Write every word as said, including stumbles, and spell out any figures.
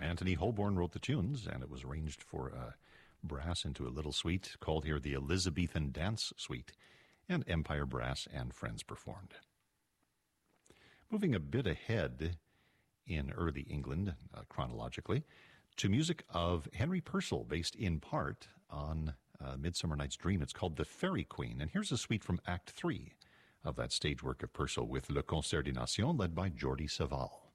Anthony Holborn wrote the tunes, and it was arranged for uh, brass into a little suite called here the Elizabethan Dance Suite, and Empire Brass and Friends performed. Moving a bit ahead in early England, uh, chronologically, to music of Henry Purcell, based in part on uh, Midsummer Night's Dream. It's called The Fairy Queen, and here's a suite from Act three of that stage work of Purcell with Le Concert des Nations, led by Jordi Savall.